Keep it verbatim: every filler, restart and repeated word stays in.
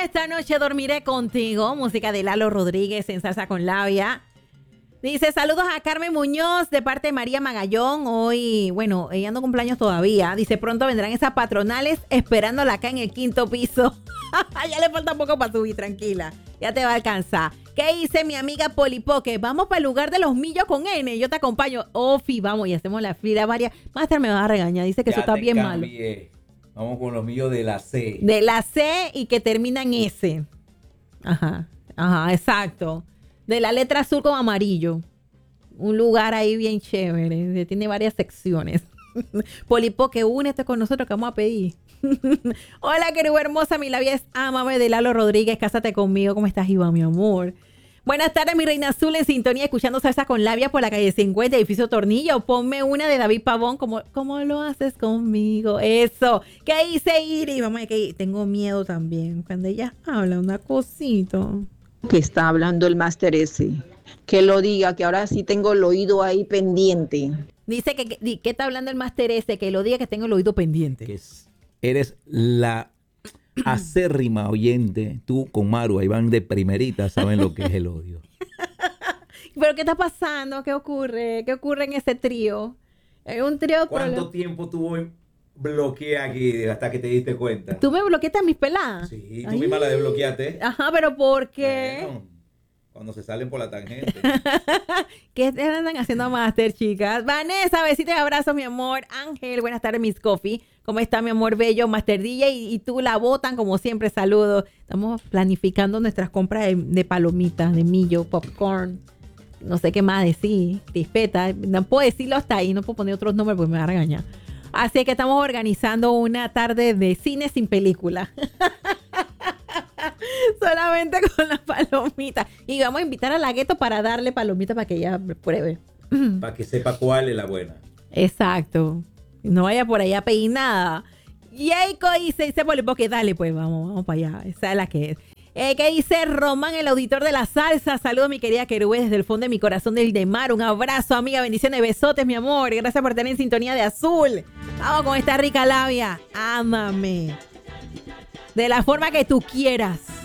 esta noche dormiré contigo. Música de Lalo Rodríguez en Salsa con Labia. Dice, saludos a Carmen Muñoz de parte de María Magallón. Hoy, bueno, ella no cumpleaños todavía. Dice, pronto vendrán esas patronales esperándola acá en el quinto piso. Ya le falta poco para subir, tranquila. Ya te va a alcanzar. ¿Qué dice mi amiga Polipoque? Vamos para el lugar de los millos con N. Yo te acompaño. Ofi, vamos y hacemos la fila varias. Master me va a regañar. Dice que ya eso está bien cambié. Malo. Vamos con los millos de la C. De la C y que termina en S. Ajá, ajá, exacto. De la letra azul con amarillo. Un lugar ahí bien chévere. Tiene varias secciones. Polipoque, únete con nosotros que vamos a pedir. Hola, querida hermosa, mi labia es Ámame de Lalo Rodríguez. Cásate conmigo. ¿Cómo estás, Iván, mi amor? Buenas tardes, mi reina azul, en sintonía, escuchando Salsa con Labia por la calle cincuenta, edificio Tornillo. Ponme una de David Pavón, como ¿cómo lo haces conmigo? Eso. ¿Qué dice Iris? Vamos a que tengo miedo también cuando ella habla una cosita. Que está hablando el Máster ese. Que lo diga, que ahora sí tengo el oído ahí pendiente. Dice que, que, que está hablando el Máster ese, que lo diga, que tengo el oído pendiente. Que es, eres la acérrima oyente. Tú con Maru, ahí van de primerita, saben lo que es el odio. ¿Pero qué está pasando? ¿Qué ocurre? ¿Qué ocurre en ese trío? Es un trío. ¿Cuánto tiempo tuvo bloqueada aquí hasta que te diste cuenta? ¿Tú me bloqueaste a mis peladas? Sí, tú Ay. misma la desbloqueaste. Ajá, pero ¿por qué? Bueno, cuando se salen por la tangente. ¿Qué andan haciendo Máster, chicas? Vanessa, besitos y abrazos, mi amor. Ángel, buenas tardes, Miss Coffee. ¿Cómo está, mi amor bello? Máster D J y, y tú la botan, como siempre, saludos. Estamos planificando nuestras compras de, de palomitas, de millo, popcorn. No sé qué más decir. Crispeta. No puedo decirlo hasta ahí, no puedo poner otros nombres porque me va a regañar. Así que estamos organizando una tarde de cine sin película. Solamente con las palomitas. Y vamos a invitar a la Gueto para darle palomitas para que ella pruebe. Para que sepa cuál es la buena. Exacto. No vaya por allá a pedir nada. Y Eiko dice, dice Polipoque, dale pues, vamos, vamos para allá. Esa es la que es. Eh, ¿Qué dice Román, el auditor de la salsa? Saludos, mi querida Querubé, desde el fondo de mi corazón del Demar. Un abrazo, amiga, bendiciones, besotes, mi amor. Gracias por tener en sintonía de azul. Vamos con esta rica labia. Ámame. De la forma que tú quieras.